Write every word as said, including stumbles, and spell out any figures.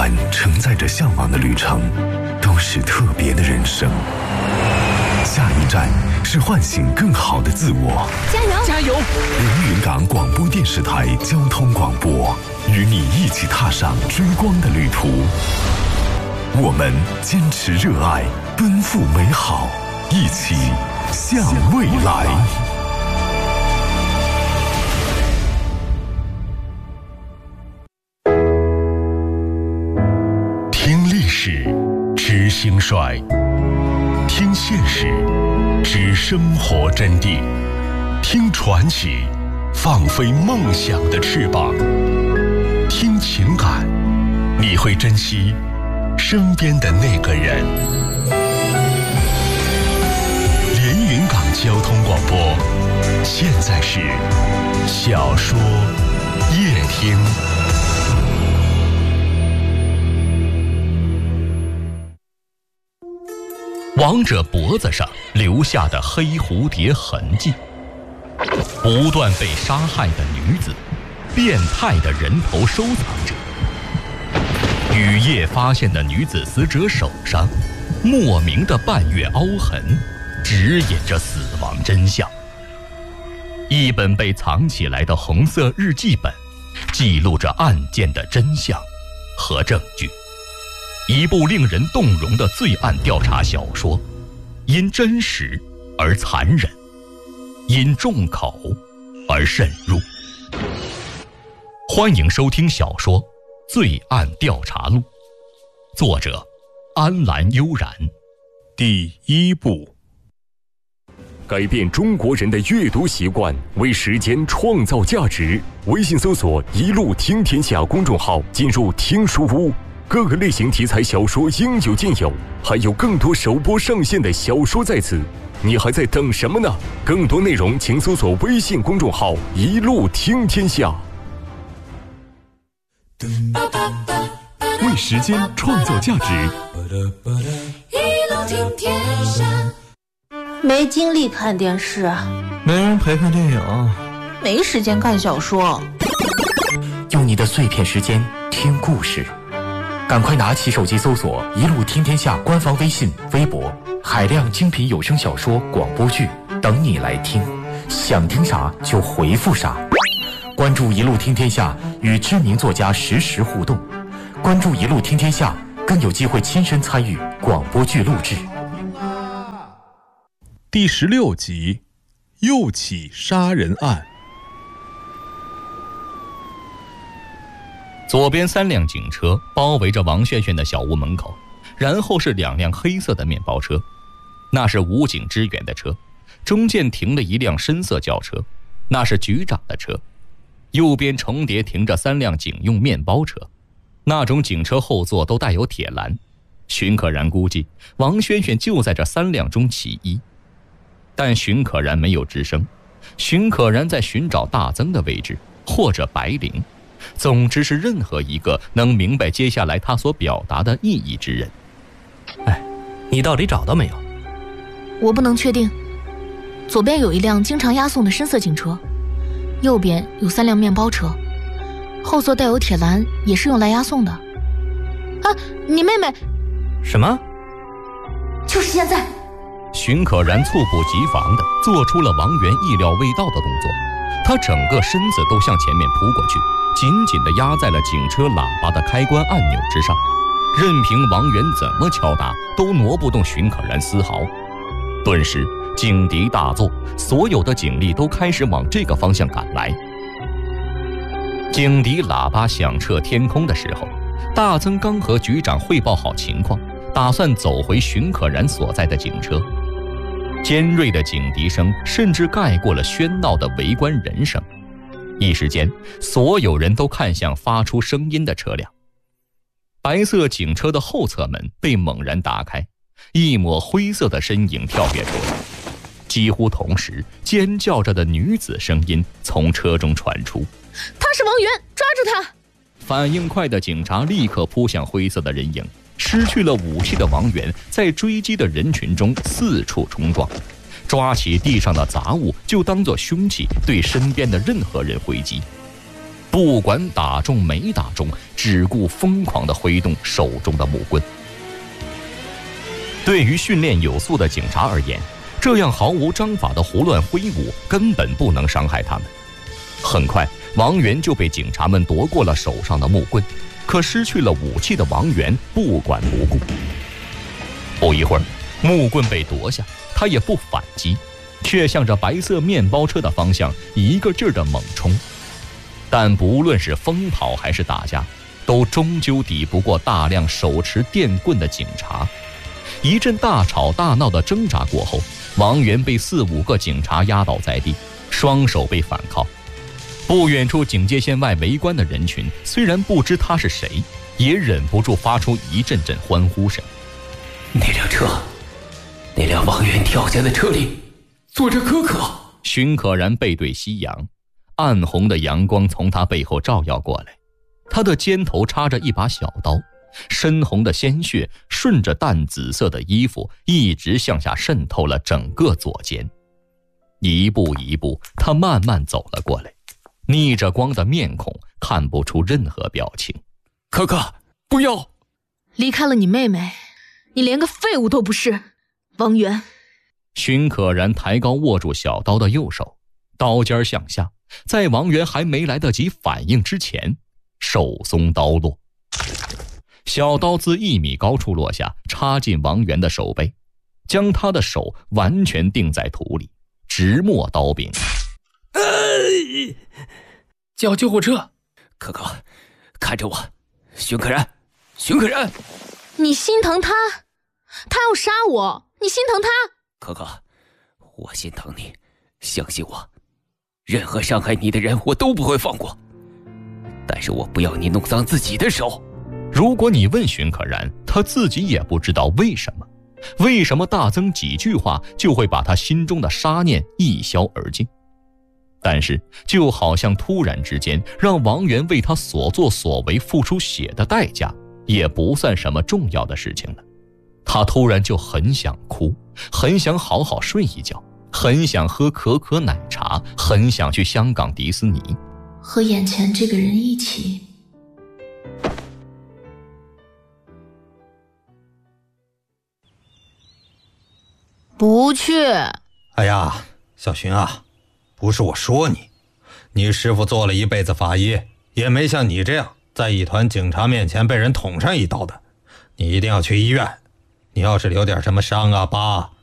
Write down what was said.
段承载着向往的旅程，都是特别的人生。下一站是唤醒更好的自我。 加油加油！ 连云港广播电视台交通广播，与你一起踏上追光的旅途。我们坚持热爱，奔赴美好，一起向未来。 听历史，知兴衰；听现实，知生活真谛；听传奇，放飞梦想的翅膀；听情感，你会珍惜身边的那个人。连云港交通广播，现在是小说夜听。 王者脖子上留下的黑蝴蝶痕迹，不断被杀害的女子，变态的人头收藏者，雨夜发现的女子死者手上莫名的半月凹痕，指引着死亡真相。一本被藏起来的红色日记本，记录着案件的真相和证据。一部令人动容的罪案调查小说，因真实而残忍，因重口而深入。欢迎收听小说《罪案调查录》，作者安澜悠然。 第一部， 改变中国人的阅读习惯，为时间创造价值。微信搜索“一路听天下”公众号，进入听书屋，各个类型题材小说应有尽有，还有更多首播上线的小说在此，你还在等什么呢？更多内容请搜索微信公众号“一路听天下”。 为时间创造价值， 一路听天下。 没精力看电视， 没人陪看电影， 没时间看小说， 用你的碎片时间听故事。赶快拿起手机搜索一路听天下官方微信微博，海量精品有声小说广播剧等你来听，想听啥就回复啥。关注一路听天下，与知名作家实时互动。关注一路听天下，更有机会亲身参与广播剧录制。 第十六集，又起杀人案。 左边三辆警车包围着王炫炫的小屋门口，然后是两辆黑色的面包车，那是武警支援的车，中间停了一辆深色轿车，那是局长的车，右边重叠停着三辆警用面包车，那种警车后座都带有铁栏。荀可然估计王轩轩就在这三辆中其一，但荀可然没有吱声。荀可然在寻找大曾的位置，或者白灵，总之是任何一个能明白接下来他所表达的意义之人。 哎，你到底找到没有？ 我不能确定。左边有一辆经常押送的深色警车，右边有三辆面包车，后座带有铁栏，也是用来押送的。啊，你妹妹？ 什么？ 就是现在！ 荀可然猝不及防地做出了王源意料未到的动作，他整个身子都向前面扑过去，紧紧地压在了警车喇叭的开关按钮之上，任凭王源怎么敲打，都挪不动荀可然丝毫。顿时警笛大作，所有的警力都开始往这个方向赶来。警笛喇叭响彻天空的时候，大曾刚和局长汇报好情况，打算走回荀可然所在的警车。尖锐的警笛声甚至盖过了喧闹的围观人声，一时间所有人都看向发出声音的车辆。白色警车的后侧门被猛然打开，一抹灰色的身影跳跃出来，几乎同时尖叫着的女子声音从车中传出： 他是王源，抓住他！ 反应快的警察立刻扑向灰色的人影，失去了武器的王源在追击的人群中四处冲撞，抓起地上的杂物就当作凶器对身边的任何人挥击。 不管打中没打中，只顾疯狂地挥动手中的木棍。对于训练有素的警察而言，这样毫无章法的胡乱挥舞根本不能伤害他们。很快，王源就被警察们夺过了手上的木棍，可失去了武器的王源不管不顾。不一会儿，木棍被夺下，他也不反击，却向着白色面包车的方向一个劲儿地猛冲。但不论是疯跑还是打架，都终究抵不过大量手持电棍的警察。一阵大吵大闹的挣扎过后，王源被四五个警察压倒在地，双手被反铐。不远处警戒线外围观的人群虽然不知他是谁，也忍不住发出一阵阵欢呼声。 那辆车，那辆王源跳下的车里坐着可可。 荀可然背对夕阳，暗红的阳光从他背后照耀过来，他的肩头插着一把小刀，深红的鲜血顺着淡紫色的衣服一直向下渗透了整个左肩。一步一步，他慢慢走了过来，逆着光的面孔看不出任何表情。 可可，不要！ 离开了你妹妹，你连个废物都不是，王源。 荀可然抬高握住小刀的右手，刀尖向下，在王源还没来得及反应之前，手松刀落。小刀自一米高处落下，插进王源的手背，将他的手完全钉在土里，直没刀柄。 叫救护车！可可，看着我，荀可然，荀可然！ 你心疼他，他要杀我，你心疼他？ 可可，我心疼你，相信我，任何伤害你的人我都不会放过。但是我不要你弄脏自己的手。 如果你问荀可然，他自己也不知道为什么，为什么大增几句话就会把他心中的杀念一消而尽。但是就好像突然之间让王源为他所作所为付出血的代价，也不算什么重要的事情了。他突然就很想哭，很想好好睡一觉，很想喝可可奶茶，很想去香港迪士尼， 和眼前这个人一起。不去。 哎呀，小荀啊，不是我说你，你师父做了一辈子法医，也没像你这样在一团警察面前被人捅上一刀的。你一定要去医院，你要是留点什么伤啊疤，